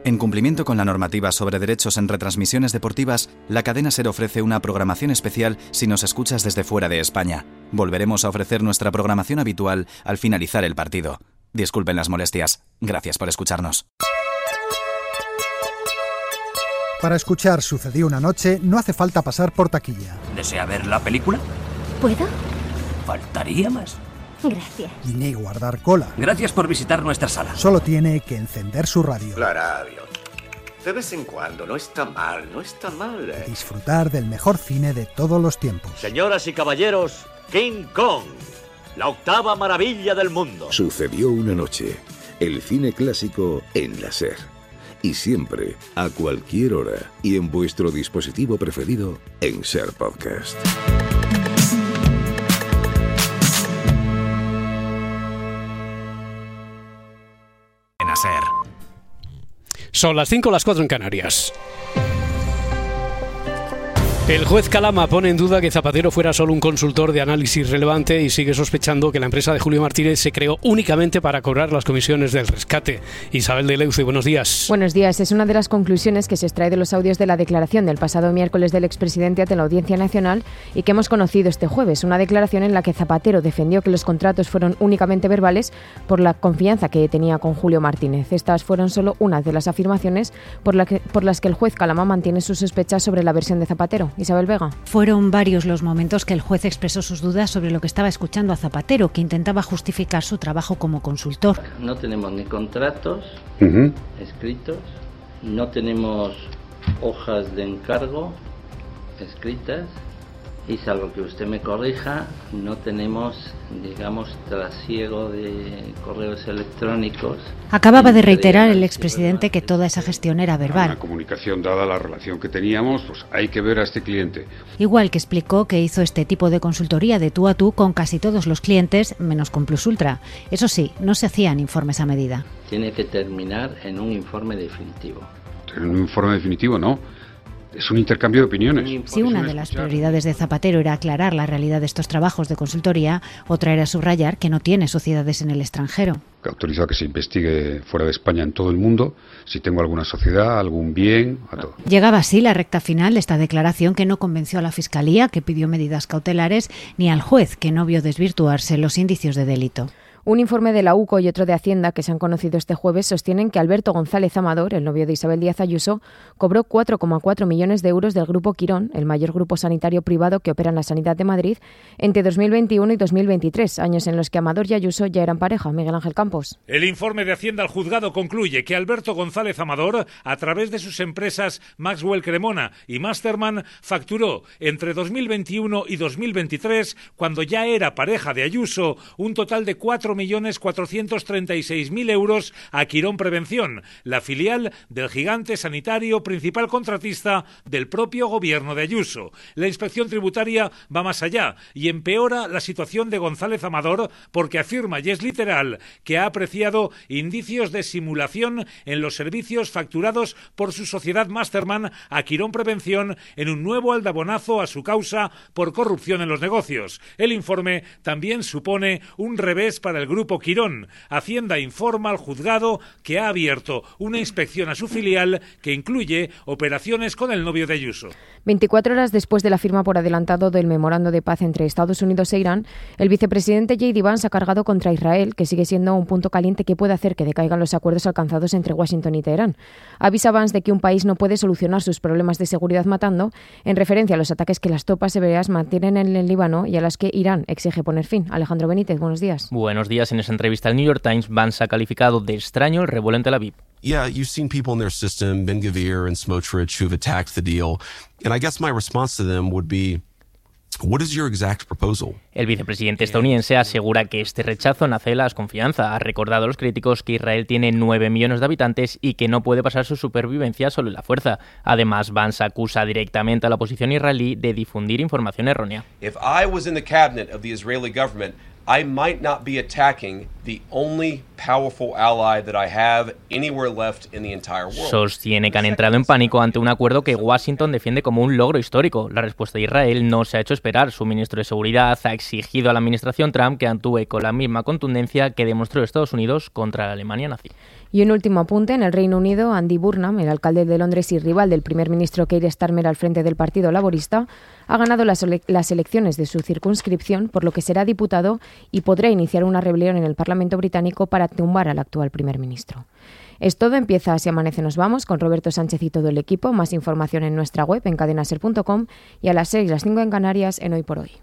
En cumplimiento con la normativa sobre derechos en retransmisiones deportivas, la cadena SER ofrece una programación especial si nos escuchas desde fuera de España. Volveremos a ofrecer nuestra programación habitual al finalizar el partido. Disculpen las molestias. Gracias por escucharnos. Para escuchar Sucedió una noche no hace falta pasar por taquilla. ¿Desea ver la película? ¿Puedo? Faltaría más. Gracias. Ni guardar cola. Gracias por visitar nuestra sala. Solo tiene que encender su radio. La radio. De vez en cuando, no está mal. Disfrutar del mejor cine de todos los tiempos. Señoras y caballeros, King Kong, la octava maravilla del mundo. Sucedió una noche. El cine clásico en la SER. Y siempre, a cualquier hora y en vuestro dispositivo preferido en SER Podcast. Son las 5, las 4 en Canarias. El juez Calama pone en duda que Zapatero fuera solo un consultor de análisis relevante y sigue sospechando que la empresa de Julio Martínez se creó únicamente para cobrar las comisiones del rescate. Isabel de Leuce, buenos días. Buenos días. Es una de las conclusiones que se extrae de los audios de la declaración del pasado miércoles del expresidente ante la Audiencia Nacional y que hemos conocido este jueves. Una declaración en la que Zapatero defendió que los contratos fueron únicamente verbales por la confianza que tenía con Julio Martínez. Estas fueron solo unas de las afirmaciones por las que el juez Calama mantiene sus sospechas sobre la versión de Zapatero. Isabel Vega. Fueron varios los momentos que el juez expresó sus dudas sobre lo que estaba escuchando a Zapatero, que intentaba justificar su trabajo como consultor. No tenemos ni contratos escritos, no tenemos hojas de encargo escritas y, salvo que usted me corrija, no tenemos, digamos, trasiego de correos electrónicos. Acababa de reiterar el expresidente que toda esa gestión era verbal. Una comunicación, dada la relación que teníamos, pues hay que ver a este cliente. Igual que explicó que hizo este tipo de consultoría de tú a tú con casi todos los clientes, menos con Plus Ultra. Eso sí, no se hacían informes a medida. Tiene que terminar en un informe definitivo. En un informe definitivo, no. Es un intercambio de opiniones. Si una de las prioridades de Zapatero era aclarar la realidad de estos trabajos de consultoría, otra era subrayar que no tiene sociedades en el extranjero. Que autoriza que se investigue fuera de España en todo el mundo, si tengo alguna sociedad, algún bien, a todo. Llegaba así la recta final de esta declaración que no convenció a la Fiscalía, que pidió medidas cautelares, ni al juez, que no vio desvirtuarse los indicios de delito. Un informe de la UCO y otro de Hacienda que se han conocido este jueves sostienen que Alberto González Amador, el novio de Isabel Díaz Ayuso, cobró 4,4 millones de euros del Grupo Quirón, el mayor grupo sanitario privado que opera en la sanidad de Madrid, entre 2021 y 2023, años en los que Amador y Ayuso ya eran pareja. Miguel Ángel Campos. El informe de Hacienda al juzgado concluye que Alberto González Amador, a través de sus empresas Maxwell Cremona y Masterman, facturó entre 2021 y 2023, cuando ya era pareja de Ayuso, un total de 4.436.000 euros a Quirón Prevención, la filial del gigante sanitario principal contratista del propio gobierno de Ayuso. La inspección tributaria va más allá y empeora la situación de González Amador porque afirma, y es literal, que ha apreciado indicios de simulación en los servicios facturados por su sociedad Masterman a Quirón Prevención en un nuevo aldabonazo a su causa por corrupción en los negocios. El informe también supone un revés para el Grupo Quirón. Hacienda informa al juzgado que ha abierto una inspección a su filial que incluye operaciones con el novio de Ayuso. 24 horas después de la firma por adelantado del memorando de paz entre Estados Unidos e Irán, el vicepresidente J.D. Vance ha cargado contra Israel, que sigue siendo un punto caliente que puede hacer que decaigan los acuerdos alcanzados entre Washington y Teherán. Avisa Vance de que un país no puede solucionar sus problemas de seguridad matando, en referencia a los ataques que las tropas hebreas mantienen en el Líbano y a las que Irán exige poner fin. Alejandro Benítez, buenos días. Buenos días. En esa entrevista al New York Times, Vance ha calificado de extraño el revuelo en Tel Aviv. Yeah, you've seen people in their system, Ben-Gvir and Smotrich, who've attacked the deal. And I guess my response to them would be, what is your exact proposal? El vicepresidente estadounidense asegura que este rechazo nace de la desconfianza. Ha recordado a los críticos que Israel tiene 9 millones de habitantes y que no puede basar su supervivencia solo en la fuerza. Además, Vance acusa directamente a la oposición israelí de difundir información errónea. If I was in the cabinet of the Israeli government, I might not be attacking the only powerful ally that I have anywhere left in the entire world. Sostiene que han entrado en pánico ante un acuerdo que Washington defiende como un logro histórico. La respuesta de Israel no se ha hecho esperar. Su ministro de Seguridad ha exigido a la administración Trump que actúe con la misma contundencia que demostró Estados Unidos contra la Alemania nazi. Y un último apunte, en el Reino Unido, Andy Burnham, el alcalde de Londres y rival del primer ministro Keir Starmer al frente del Partido Laborista, ha ganado las elecciones de su circunscripción, por lo que será diputado y podrá iniciar una rebelión en el Parlamento británico para tumbar al actual primer ministro. Es todo, empieza Así Amanece Nos Vamos, con Roberto Sánchez y todo el equipo. Más información en nuestra web, en cadenaser.com, y a las 6, las 5 en Canarias, en Hoy por Hoy.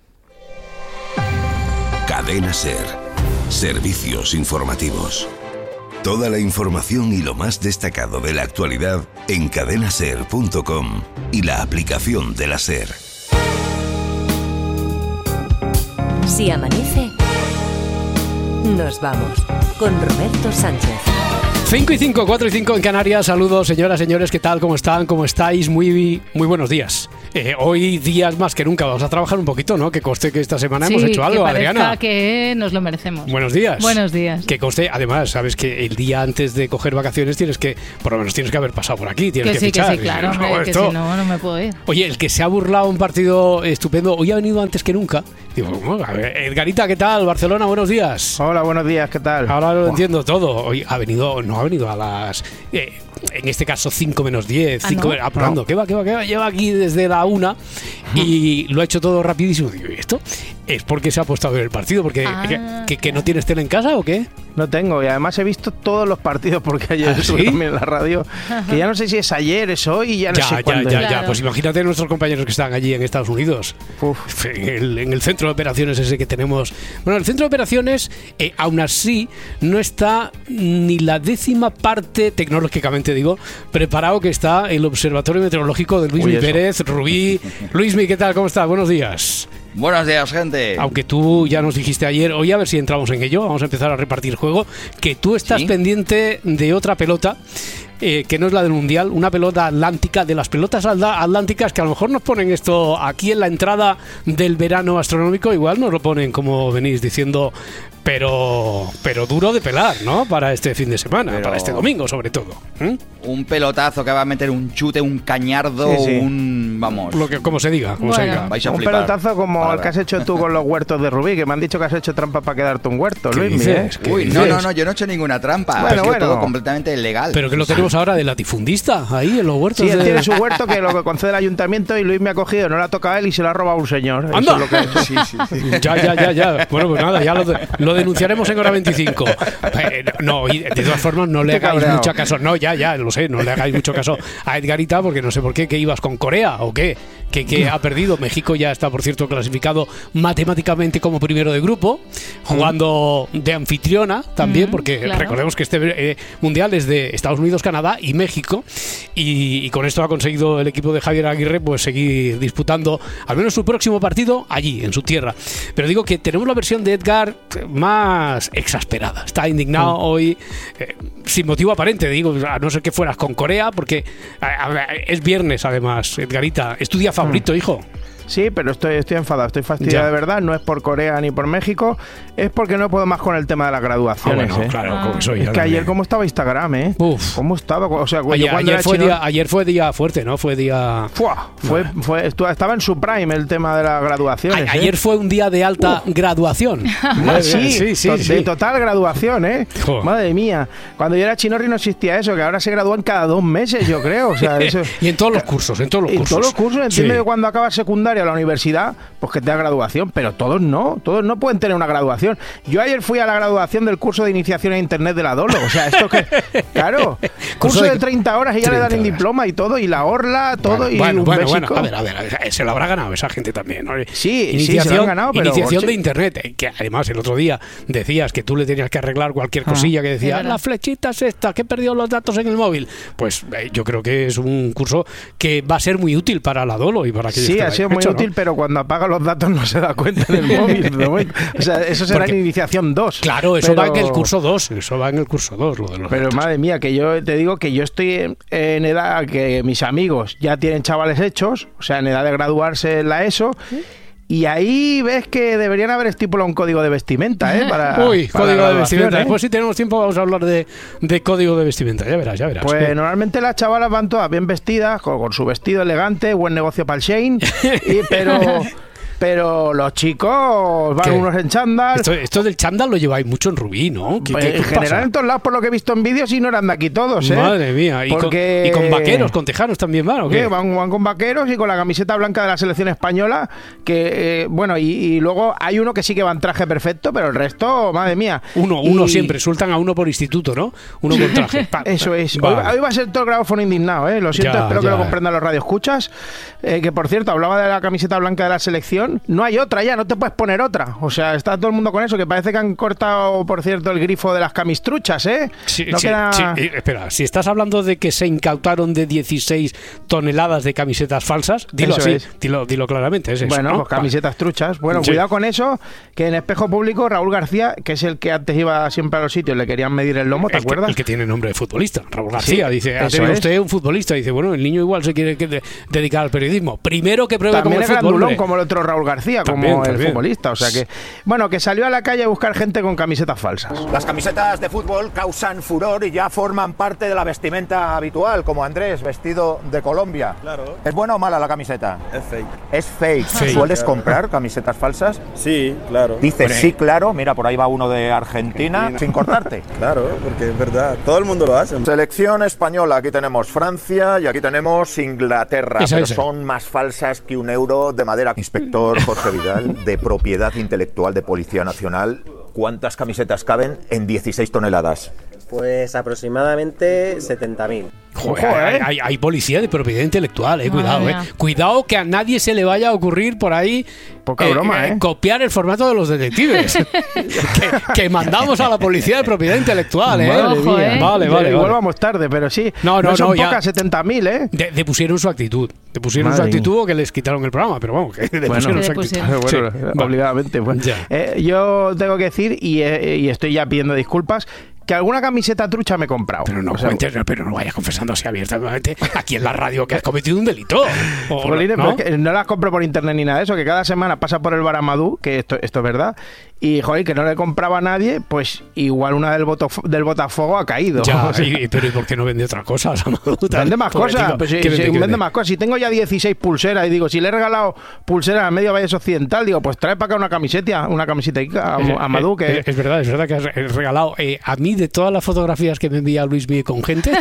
Cadena Ser. Servicios informativos. Toda la información y lo más destacado de la actualidad en cadenaser.com y la aplicación de la Ser. Si amanece, nos vamos con Roberto Sánchez. 5 y 5, 4 y 5 en Canarias. Saludos, señoras, señores, ¿qué tal? ¿Cómo están? ¿Cómo estáis? Muy buenos días. Hoy días más que nunca vamos a trabajar un poquito, ¿no? Que conste que esta semana hemos hecho algo, que Adriana. Que nos lo merecemos. Buenos días. Buenos días. Que conste, además, sabes que el día antes de coger vacaciones por lo menos tienes que haber pasado por aquí, tienes que fichar. Que sí, claro, hombre, que si no, no me puedo ir. Oye, el que se ha burlado un partido estupendo, hoy ha venido antes que nunca. Digo, a ver, Edgarita, ¿qué tal? Barcelona, buenos días. Hola, buenos días, ¿qué tal? Ahora lo entiendo todo. Hoy no ha venido a las... en este caso 5 menos 10, 5 apurando. ¿Qué va? Lleva aquí desde la 1 y lo ha hecho todo rapidísimo. Digo, ¿y esto? Es porque se ha puesto a ver el partido, porque ¿que no tienes tele en casa o qué? No tengo, y además he visto todos los partidos porque ayer estuve también en la radio, que ya no sé si es ayer, es hoy, y ya no sé cuándo. Ya, pues imagínate nuestros compañeros que están allí en Estados Unidos. En el centro de operaciones ese que tenemos. Bueno, el centro de operaciones, aún así, no está ni la 10ª parte, tecnológicamente digo, preparado que está el Observatorio Meteorológico de Luismi Pérez, Rubí. Luismi, ¿qué tal? ¿Cómo estás? Buenos días. Buenos días, gente. Aunque tú ya nos dijiste ayer, hoy a ver si entramos en ello, vamos a empezar a repartir juego, que tú estás pendiente de otra pelota, que no es la del Mundial, una pelota atlántica, de las pelotas atlánticas que a lo mejor nos ponen esto aquí en la entrada del verano astronómico, igual nos lo ponen como venís diciendo, pero duro de pelar, ¿no? Para este fin de semana, para este domingo sobre todo. Un pelotazo que va a meter un chute, un cañardo, vamos. Como se diga, se diga. Vais a flipar. Un pelotazo como el que has hecho tú con los huertos de Rubí, que me han dicho que has hecho trampa para quedarte un huerto, Luis. Uy, no, yo no he hecho ninguna trampa. Bueno. Todo completamente legal. Pero que lo tenemos ahora de latifundista, ahí en los huertos. Sí, él tiene su huerto que lo que concede el ayuntamiento y Luis me ha cogido, no le ha tocado a él y se lo ha robado un señor. ¡Anda! Eso es lo que ha hecho. Sí. Ya. Bueno, pues nada, ya lo denunciaremos en hora 25. No, y de todas formas no le hagáis mucho caso. No, ya, lo sé, no le hagáis mucho caso a Edgarita porque no sé por qué, que ibas con Corea o qué. Que ha perdido. México ya está, por cierto, clasificado matemáticamente como primero de grupo, jugando de anfitriona también, porque recordemos que este mundial es de Estados Unidos, Canadá y México, y con esto ha conseguido el equipo de Javier Aguirre pues seguir disputando al menos su próximo partido allí, en su tierra. Pero digo que tenemos la versión de Edgar más exasperada. Está indignado hoy, sin motivo aparente, digo, a no ser que fueras con Corea, porque es viernes además, Edgarita. ¿Es tu día favorito, hijo? Sí, pero estoy enfadado, estoy fastidiado de verdad. No es por Corea ni por México, es porque no puedo más con el tema de las graduaciones. Claro, como soy. Es que ayer cómo estaba Instagram, Uf. ¿Cómo estaba? O sea, ayer fue día fuerte, ¿no? Fue día... Estaba en su prime el tema de las graduaciones. Ayer fue un día de alta graduación. Sí. De total graduación, Madre mía. Cuando yo era chinorri no existía eso, que ahora se gradúan cada 2 meses, yo creo. O sea, eso... Y en todos los cursos, entiendo que cuando acabas secundaria a la universidad, pues que te da graduación, pero todos no pueden tener una graduación. Yo ayer fui a la graduación del curso de iniciación a internet de la Dolo, o sea, esto que, claro, curso de 30 horas y ya le dan el diploma y todo, y la orla, todo, bueno, a ver, se lo habrá ganado esa gente también, ¿no? Sí, se lo han ganado, pero... Iniciación de internet, que además el otro día decías que tú le tenías que arreglar cualquier cosilla que decía, la flechita es esta, que he perdido los datos en el móvil. Pues yo creo que es un curso que va a ser muy útil para la Dolo y para aquellos que ha sido muy útil, pero cuando apaga los datos no se da cuenta del móvil. O sea, eso será en iniciación 2. Claro, eso va en el curso 2. Lo de los datos. Madre mía, que yo te digo que yo estoy en edad que mis amigos ya tienen chavales hechos, o sea, en edad de graduarse en la ESO. Y ahí ves que deberían haber estipulado un código de vestimenta, código de vestimenta. Después, si tenemos tiempo, vamos a hablar de código de vestimenta. Ya verás. Pues normalmente las chavalas van todas bien vestidas, con su vestido elegante, buen negocio para el Shein, pero pero los chicos van unos en chándal. Esto del chándal lo lleváis mucho en Rubí, ¿no? En general en todos lados, por lo que he visto en vídeos, y no eran de aquí todos, ¿eh? Madre mía, y con vaqueros, con tejanos también van, ¿o qué? Van con vaqueros y con la camiseta blanca de la selección española, que bueno, y luego hay uno que sí que va en traje perfecto, pero el resto, madre mía. Uno siempre, sueltan a uno por instituto, ¿no? Uno con traje. Eso es. Vale. Hoy va a ser todo el grabófono indignado, ¿eh? Lo siento, espero que lo comprendan los radioescuchas. Que por cierto, hablaba de la camiseta blanca de la selección. No hay otra ya, no te puedes poner otra. O sea, está todo el mundo con eso, que parece que han cortado, por cierto, el grifo de las camistruchas, ¿eh? Sí. Espera, si estás hablando de que se incautaron de 16 toneladas de camisetas falsas, dilo eso así, es. dilo claramente. Es eso, bueno, ¿no? pues camisetas truchas. Bueno, cuidado con eso, que en Espejo Público Raúl García, que es el que antes iba siempre a los sitios, le querían medir el lomo, ¿te acuerdas? El que tiene nombre de futbolista, Raúl García. Sí, dice, ¿ha tenido usted un futbolista? Dice, bueno, el niño igual se quiere dedicar al periodismo. Primero que pruebe también como el fútbol. Grandulón, como el otro Raúl García, como el futbolista. O sea que, bueno, que salió a la calle a buscar gente con camisetas falsas. Las camisetas de fútbol causan furor y ya forman parte de la vestimenta habitual, como Andrés, vestido de Colombia. Claro. ¿Es buena o mala la camiseta? Es fake. Es fake. ¿Sueles comprar camisetas falsas? Sí, claro. Dices sí, claro. Mira, por ahí va uno de Argentina, sin cortarte. Claro, porque es verdad. Todo el mundo lo hace. Selección española. Aquí tenemos Francia y aquí tenemos Inglaterra. Pero son más falsas que un euro de madera. Inspector Jorge Vidal, de Propiedad Intelectual de Policía Nacional. ¿Cuántas camisetas caben en 16 toneladas? Pues aproximadamente 70.000. Joder, hay policía de propiedad intelectual, cuidado, Cuidado que a nadie se le vaya a ocurrir por ahí poca broma, copiar el formato de los detectives que mandamos a la policía de propiedad intelectual, Ojo, Vale. Igual vamos tarde, pero sí. No, son pocas, 70.000, Depusieron su actitud. Depusieron su actitud o que les quitaron el programa, pero vamos, que depusieron su actitud. Bueno, obligadamente. Bueno. Yo tengo que decir, y estoy ya pidiendo disculpas, que alguna camiseta trucha me he comprado. Pero no, pero no vayas confesando así abiertamente aquí en la radio que has cometido un delito. ¿no? Es que no las compro por internet ni nada de eso, que cada semana pasa por el bar Amadou, que esto es verdad, y joder, que no le compraba a nadie, pues igual una del Botafogo ha caído. Ya, pero ¿y por qué no vende otra cosa? Vende más cosas. Pues vende más cosas. Si tengo ya 16 pulseras y digo, si le he regalado pulseras a Medio Valles Occidental, digo, pues trae para acá una camiseta a Amadou. Que es verdad que has regalado a mí de todas las fotografías que me envía Luis Miguel con gente.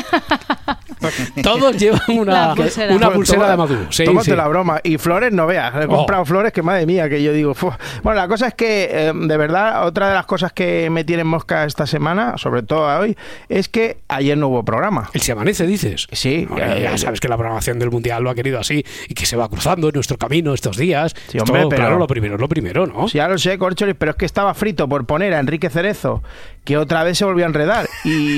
Todos llevan una pulsera de Amadou. Tómate la broma. Y flores no veas. He comprado flores que madre mía, que yo digo. Bueno, la cosa es que, de verdad, otra de las cosas que me tienen mosca esta semana, sobre todo hoy, es que ayer no hubo programa. ¿El Se Amanece, dices? Sí. Ya sabes que la programación del Mundial lo ha querido así y que se va cruzando en nuestro camino estos días. Sí, hombre, pero claro, lo primero, ¿no? Sí, ya lo sé, Corcholis, pero es que estaba frito por poner a Enrique Cerezo, que otra vez se volvió a enredar.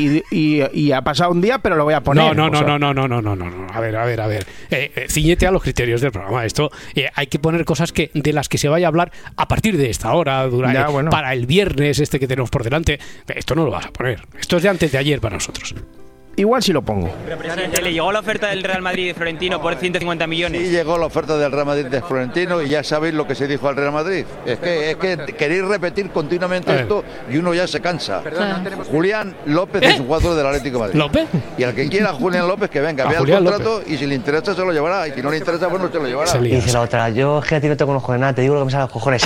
Y ha pasado un día, pero lo voy a poner. No. A ver. Ciñete a los criterios del programa. Esto hay que poner cosas de las que se vaya a hablar a partir de esta hora, para el viernes que tenemos por delante. Esto no lo vas a poner. Esto es de antes de ayer para nosotros. Igual sí lo pongo. ¿Le llegó la oferta del Real Madrid de Florentino por 150 millones? Sí, llegó la oferta del Real Madrid de Florentino y ya sabéis lo que se dijo al Real Madrid. Es que queréis repetir continuamente esto y uno ya se cansa. Julián López es un jugador del Atlético de Madrid. ¿López? Y al que quiera Julián López que venga, vea el contrato y si le interesa se lo llevará y si no le interesa pues no se lo llevará. Y dice la otra, yo es que a ti no te conozco de nada, te digo lo que me sale a los cojones.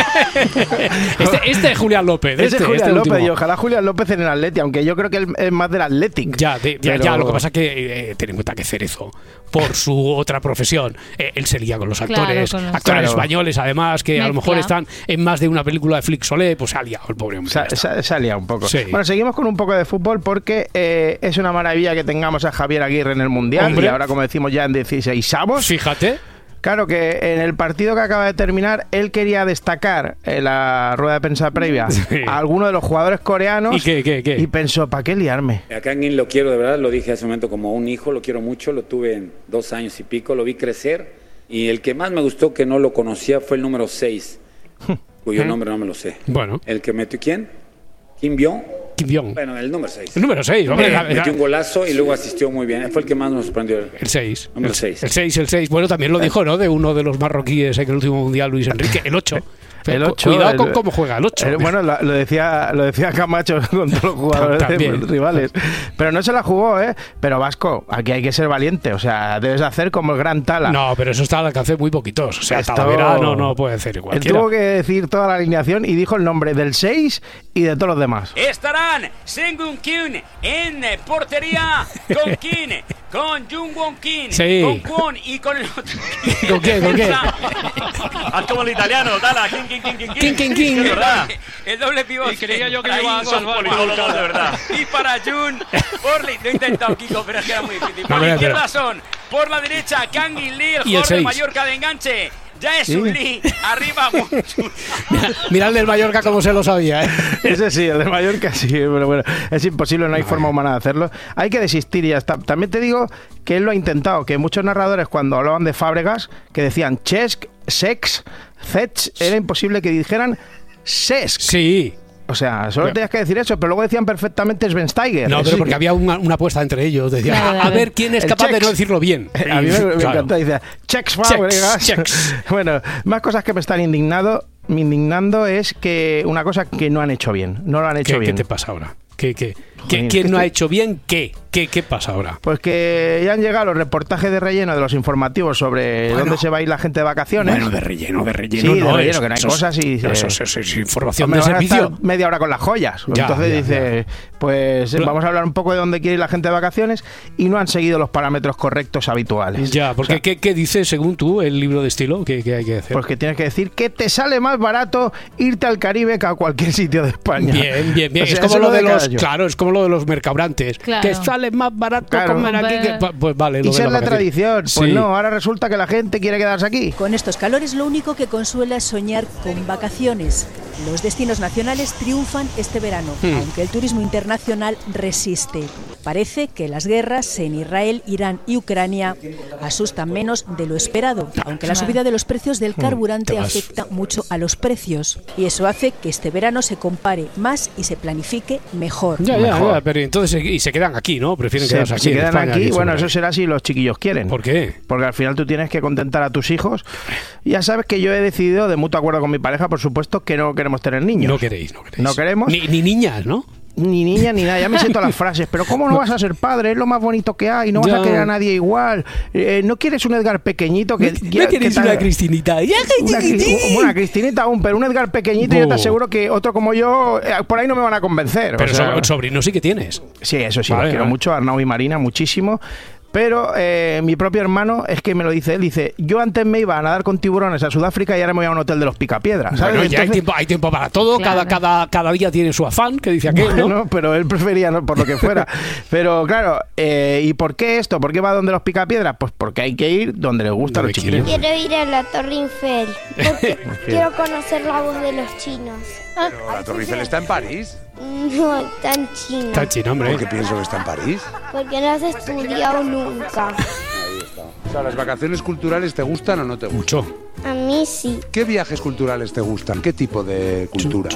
Este es Julián López. Este es Julián López y ojalá Julián López en el Atleti, aunque yo creo que él es más del Athletic. Ya, lo que pasa es que ten en cuenta que Cerezo, por su otra profesión, él se lía con los actores, actores españoles, además, que a lo mejor están en más de una película de Flix Solé, pues se ha liado el pobre hombre. Se ha liado un poco. Sí. Bueno, seguimos con un poco de fútbol porque es una maravilla que tengamos a Javier Aguirre en el Mundial. Hombre. Y ahora, como decimos, ya en 16avos. Fíjate. Claro que en el partido que acaba de terminar, él quería destacar en la rueda de prensa previa a alguno de los jugadores coreanos. ¿Y qué? Y pensó, ¿para qué liarme? A Kangin lo quiero de verdad, lo dije hace un momento como un hijo, lo quiero mucho, lo tuve en 2 años y pico, lo vi crecer. Y el que más me gustó, que no lo conocía, fue el número 6, cuyo nombre no me lo sé. Bueno. El que metió, ¿quién? Kim Byung. Bueno, el número 6. El número 6, hombre. Metió un golazo y luego asistió muy bien. Fue el que más nos sorprendió. El 6. Número 6. El 6. Bueno, también lo dijo, ¿no? De uno de los marroquíes en el último mundial, Luis Enrique. El 8. El 8, cuidado con cómo juega el 8. Bueno, lo decía Camacho con todos los jugadores rivales. Pero no se la jugó, ¿eh? Pero Vasco, aquí hay que ser valiente. O sea, debes hacer como el gran Tala. No, pero eso está al alcance muy poquitos. O sea, Talavera no puede hacer igual. Él tuvo que decir toda la alineación y dijo el nombre del 6 y de todos los demás. Estarán Sengun Kyun en portería con Kim, con Jungwon Kim, con Kwon y con el otro. ¿Con qué? Haz como el italiano, Tala, King. El doble pivote. Y creía yo que iba a salvar de verdad. Y para Jun, Porley, lo he intentado, Kiko, pero es que era muy difícil. Por la izquierda son, por la derecha, Kang In Lee, el jugador de Mallorca de enganche. Ya es un Lee, arriba. Mira el del Mallorca como se lo sabía, ¿eh? Ese sí, el del Mallorca sí, pero bueno, es imposible, no hay forma humana de hacerlo. Hay que desistir y ya está. También te digo que él lo ha intentado, que muchos narradores cuando hablaban de Fábregas, que decían Cesc, Sex, Zech, era imposible que dijeran Cesc. Sí. O sea, solo tenías que decir eso, pero luego decían perfectamente Schweinsteiger. No, pero porque había una apuesta entre ellos. Decían, a ver quién es capaz de no decirlo bien. A mí me encanta. Dice, Chex Fábregas. Bueno, más cosas que me están indignando es que una cosa que no han hecho bien. No lo han hecho bien. ¿Qué te pasa ahora? ¿Quién no ha hecho bien qué? ¿Qué pasa ahora? Pues que ya han llegado los reportajes de relleno de los informativos sobre dónde se va a ir la gente de vacaciones. Bueno, de relleno. Sí, de relleno, que no hay cosas y... Eso es información de servicio. Media hora con las joyas. Entonces dice, pues vamos a hablar un poco de dónde quiere ir la gente de vacaciones y no han seguido los parámetros correctos habituales. Ya, porque o sea, ¿qué dice según tú el libro de estilo? ¿Qué hay que hacer? Pues que tienes que decir que te sale más barato irte al Caribe que a cualquier sitio de España. Bien. O sea, es como lo de los... Claro, es como lo de los mercabrantes. Claro. Que sale más barato comer aquí que... Pues vale. Y ser la tradición. Pues no, ahora resulta que la gente quiere quedarse aquí. Con estos calores lo único que consuela es soñar con vacaciones. Los destinos nacionales triunfan este verano, aunque el turismo internacional resiste. Parece que las guerras en Israel, Irán y Ucrania asustan menos de lo esperado, aunque la subida de los precios del carburante afecta mucho a los precios. Y eso hace que este verano se compare más y se planifique mejor. Ya, pero entonces y se quedan aquí, ¿no? Prefieren quedarse aquí. Se quedan aquí, bueno, eso será si los chiquillos quieren. ¿Por qué? Porque al final tú tienes que contentar a tus hijos. Ya sabes que yo he decidido, de mutuo acuerdo con mi pareja, por supuesto, que no queremos tener niños. No queréis. No queremos. Ni niñas, ¿no? Ni niña ni nada, ya me siento las frases. Pero ¿cómo no vas a ser padre? Es lo más bonito que hay, no vas a querer a nadie igual. ¿No quieres un Edgar pequeñito? ¿No quieres una Cristinita? Una Cristinita aún, pero un Edgar pequeñito yo te aseguro que otro como yo, por ahí no me van a convencer. Pero sobrino sí que tienes. Sí, eso sí, los quiero mucho, Arnau y Marina, muchísimo. Pero mi propio hermano es que me lo dice él, dice, yo antes me iba a nadar con tiburones a Sudáfrica y ahora me voy a un hotel de los Picapiedras, ¿sabes? Bueno, ya entonces, hay tiempo para todo, claro. cada día tiene su afán, que dice aquel, ¿no? Pero él prefería no, por lo que fuera. Pero claro, ¿y por qué esto? ¿Por qué va donde los Picapiedras? Pues porque hay que ir donde les gusta a los chiquillos. Quiero ir a la Torre Eiffel, porque quiero conocer la voz de los chinos. Pero la Torre Eiffel está en París. No, está en China. Está en China, hombre. ¿Por qué pienso que está en París? Porque no has estudiado nunca. Ahí está. O sea, ¿las vacaciones culturales te gustan o no te gustan? Mucho. A mí sí. ¿Qué viajes culturales te gustan? ¿Qué tipo de cultura?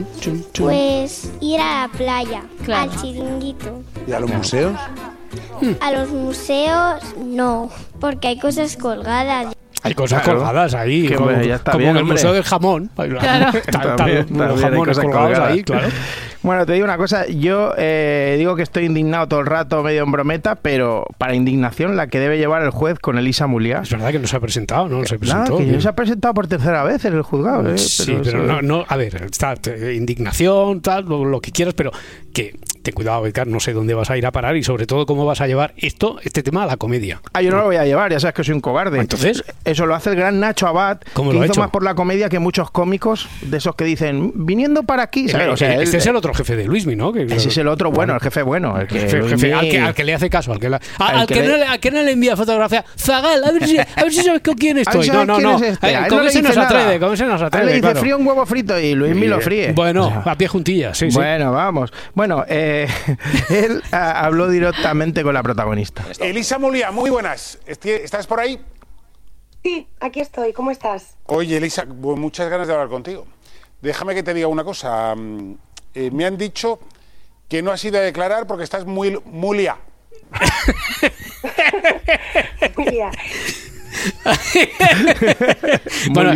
Pues ir a la playa, al chiringuito. ¿Y a los museos? A los museos no, porque hay cosas colgadas. Hay cosas colgadas ahí, como ya está como bien, en el hombre. Museo del Jamón. Claro. También los jamones colgados ahí, claro. Bueno, te digo una cosa, yo digo que estoy indignado todo el rato, medio en brometa, pero para indignación la que debe llevar el juez con Elisa Muliá. Es verdad que no se ha presentado, ¿no? Se presentó. Nada, que no se ha presentado por tercera vez en el juzgado. Sí, pero no, a ver, está indignación, tal, lo que quieras, pero que ten cuidado, Edgar, no sé dónde vas a ir a parar y sobre todo cómo vas a llevar este tema a la comedia. Yo no lo voy a llevar, ya sabes que soy un cobarde. Entonces, eso lo hace el gran Nacho Abad, que hizo más por la comedia que muchos cómicos de esos que dicen, viniendo para aquí. O sea, este es el otro jefe de Luismi, ¿no? Ese es el otro bueno, el jefe bueno. El jefe, al que le hace caso, al que no le envía fotografía. Zagal, a ver si sabes con quién estoy. No. ¿Cómo se nos atreve? Le dice frío un huevo frito y Luismi lo fríe. Bueno, a pie juntillas, sí. Bueno, vamos. Bueno, él habló directamente con la protagonista. Elisa Muliá, muy buenas. ¿Estás por ahí? Sí, aquí estoy. ¿Cómo estás? Oye, Elisa, muchas ganas de hablar contigo. Déjame que te diga una cosa. Me han dicho que no has ido a declarar porque estás muy liá. Bueno,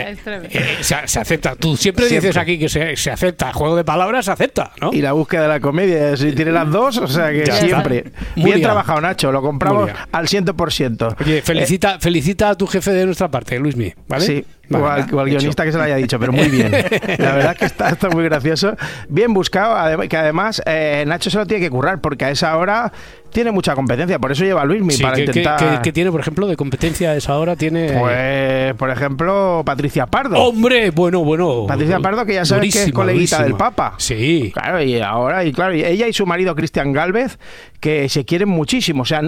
se acepta. Tú siempre dices aquí que se acepta. Juego de palabras se acepta, ¿no? Y la búsqueda de la comedia, si tiene las dos, o sea que ya siempre. Bien trabajado, Nacho, lo compramos al 100%. Oye, felicita a tu jefe de nuestra parte, Luismi, ¿vale? Sí. O al guionista que se lo haya dicho, pero muy bien. La verdad es que está muy gracioso. Bien buscado, que además Nacho se lo tiene que currar, porque a esa hora tiene mucha competencia, por eso lleva a Luismi para intentar... ¿Qué tiene, por ejemplo, de competencia a esa hora? Tiene... Pues, por ejemplo, Patricia Pardo. ¡Hombre! Bueno. Patricia Pardo, que ya sabes que es coleguita del Papa. Sí. Claro, y ella y su marido Cristian Gálvez, que se quieren muchísimo. O sea,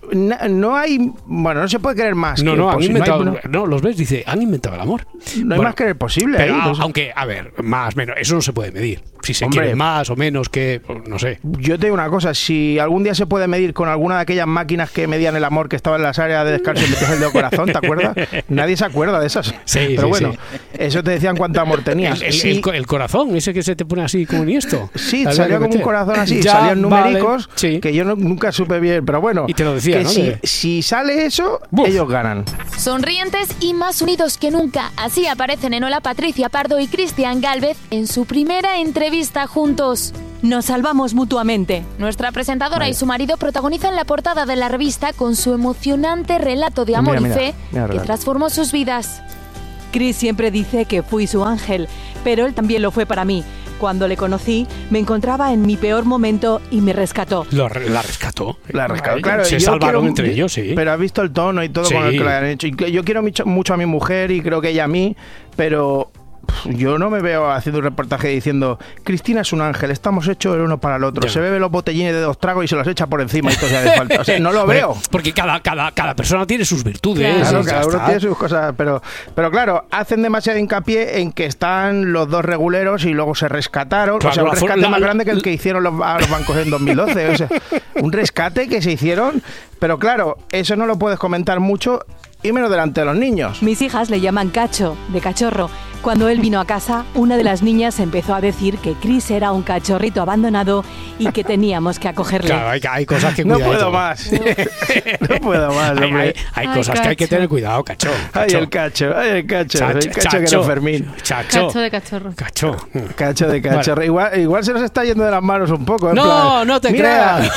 no hay... Bueno, no se puede querer más. No, han inventado... No, los ves, dice, han inventado el amor. No hay más querer posible. Pero, ahí, aunque, a ver, más, menos, eso no se puede medir. Si se quiere más o menos que... No sé. Yo te digo una cosa, si algún día se puede medir con alguna de aquellas máquinas que medían el amor que estaba en las áreas de descanso y metías el dedo corazón, ¿te acuerdas? Nadie se acuerda de esas. Sí, pero bueno, eso te decían cuánto amor tenías. El corazón, ese que se te pone así como en esto. Sí, salió como un corazón así, salían numericos que yo nunca supe bien, pero bueno. Y te lo decía, ¿no? Si sale eso, ellos ganan. Sonrientes y más unidos que nunca. Así aparecen en Hola Patricia Pardo y Cristian Gálvez en su primera entrevista juntos. Nos salvamos mutuamente. Nuestra presentadora y su marido protagonizan la portada de la revista con su emocionante relato de amor y fe que transformó sus vidas. Chris siempre dice que fui su ángel, pero él también lo fue para mí. Cuando le conocí, me encontraba en mi peor momento y me rescató. La rescató. Claro, se salvaron entre ellos, sí. Pero has visto el tono y todo con el que lo han hecho. Yo quiero mucho a mi mujer y creo que ella a mí, pero... Yo no me veo haciendo un reportaje diciendo Cristina es un ángel, estamos hechos el uno para el otro. Se bebe los botellines de 2 tragos y se los echa por encima y todo se hace falta. O sea, no lo veo. Porque cada persona tiene sus virtudes. Claro, cada uno tiene sus cosas. Pero claro, hacen demasiado hincapié en que están los 2 reguleros y luego se rescataron. Claro, o sea, un rescate más grande que el que hicieron los bancos en 2012. O sea, un rescate que se hicieron. Pero claro, eso no lo puedes comentar mucho y menos delante de los niños. Mis hijas le llaman Cacho, de cachorro. Cuando él vino a casa, una de las niñas empezó a decir que Chris era un cachorrito abandonado y que teníamos que acogerle. Claro, hay cosas que cuidar. No puedo más. No puedo más, hombre. Hay cosas que hay que tener cuidado, Cacho. Ay, el Cacho que era Fermín. Cacho de cachorro. Cacho de cachorro. Vale. Igual se nos está yendo de las manos un poco. No te creas.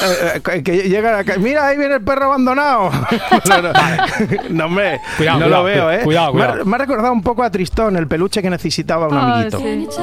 Que llega mira, ahí viene el perro abandonado. No, hombre, no lo veo, ¿eh? Cuidado. Me ha recordado un poco a Tristón, el peluche que necesitaba un amiguito. Sí.